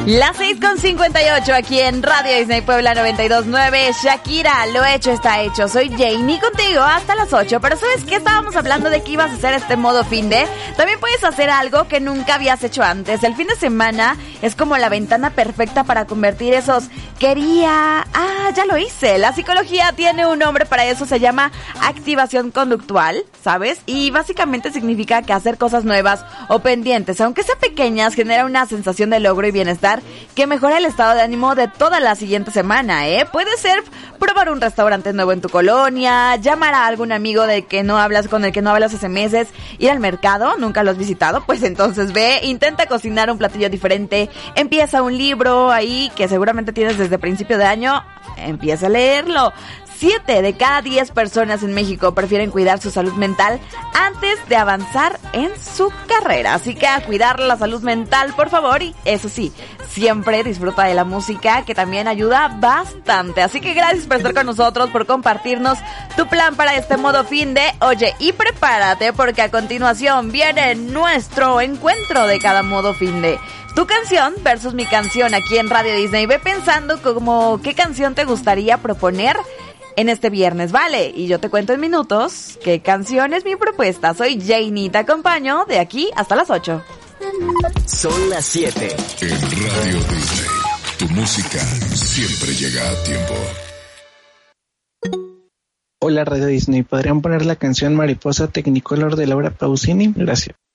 Las 6:58 aquí en Radio Disney Puebla 92.9. Shakira, lo hecho está hecho. Soy Janie contigo hasta las 8. Pero ¿sabes qué? Estábamos hablando de que ibas a hacer este modo fin de. También puedes hacer algo que nunca habías hecho antes. El fin de semana es como la ventana perfecta para convertir esos ya lo hice. La psicología tiene un nombre para eso, se llama activación conductual, ¿sabes? Y básicamente significa que hacer cosas nuevas o pendientes, aunque sean pequeñas, genera una sensación de logro y bienestar que mejora el estado de ánimo de toda la siguiente semana, ¿eh? Puede ser probar un restaurante nuevo en tu colonia, llamar a algún amigo con el que no hablas hace meses, ir al mercado, nunca lo has visitado, pues entonces ve, intenta cocinar un platillo diferente, empieza un libro ahí que seguramente tienes desde principio de año, empieza a leerlo. 7 de cada 10 personas en México prefieren cuidar su salud mental antes de avanzar en su carrera. Así que a cuidar la salud mental, por favor. Y eso sí, siempre disfruta de la música, que también ayuda bastante. Así que gracias por estar con nosotros, por compartirnos tu plan para este modo fin de. Oye, y prepárate porque a continuación viene nuestro encuentro de cada modo fin de. Tu canción versus mi canción aquí en Radio Disney. Ve pensando como qué canción te gustaría proponer en este viernes, ¿vale? Y yo te cuento en minutos qué canción es mi propuesta. Soy Janie, te acompaño de aquí hasta las 8. Son las 7. En Radio Disney, tu música siempre llega a tiempo. Hola Radio Disney, ¿podrían poner la canción Mariposa Technicolor de Laura Pausini? Gracias.